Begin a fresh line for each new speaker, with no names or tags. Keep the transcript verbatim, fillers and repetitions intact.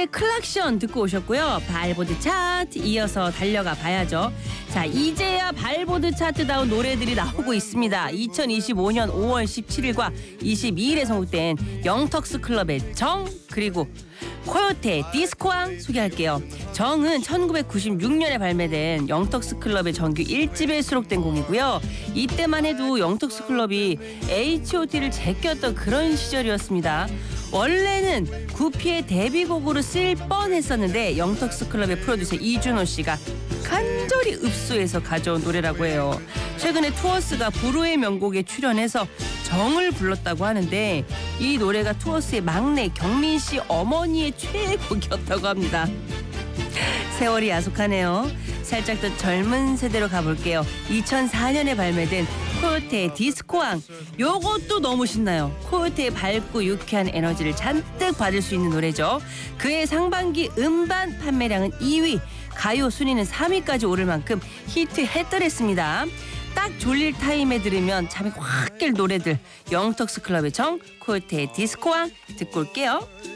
클락션 듣고 오셨고요. 발보드 차트 이어서 달려가 봐야죠. 자, 이제야 발보드 차트다운 노래들이 나오고 있습니다. 이천이십오년 오월 십칠일과 이십이일에 선곡된 영턱스 클럽의 정, 그리고 코요태의 디스코왕 소개할게요. 정은 천구백구십육년에 발매된 영턱스 클럽의 정규 일 집에 수록된 곡이고요. 이때만 해도 영턱스 클럽이 에이치 오 티를 제꼈던 그런 시절이었습니다. 원래는 구피의 데뷔곡으로 쓰일 뻔했었는데 영턱스 클럽의 프로듀서 이준호 씨가 간절히 읍소해서 가져온 노래라고 해요. 최근에 투어스가 불후의 명곡에 출연해서 정을 불렀다고 하는데 이 노래가 투어스의 막내 경민 씨 어머니의 최애곡이었다고 합니다. 세월이 야속하네요. 살짝 더 젊은 세대로 가볼게요. 이천사년에 발매된 코요태의 디스코왕. 요것도 너무 신나요. 코요태의 밝고 유쾌한 에너지를 잔뜩 받을 수 있는 노래죠. 그의 상반기 음반 판매량은 이위, 가요 순위는 삼위까지 오를 만큼 히트했더랬습니다. 딱 졸릴 타임에 들으면 잠이 확 깰 노래들. 영턱스 클럽의 정, 코요태의 디스코왕 듣고 올게요.